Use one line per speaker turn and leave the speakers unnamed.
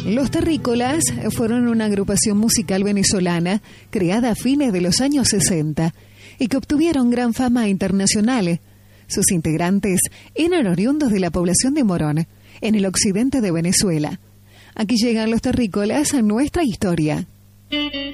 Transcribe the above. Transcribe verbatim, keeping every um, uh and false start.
Los Terrícolas fueron una agrupación musical venezolana creada a fines de los años sesenta y que obtuvieron gran fama internacional. Sus integrantes eran oriundos de la población de Morón, en el occidente de Venezuela. Aquí llegan Los Terrícolas a nuestra historia.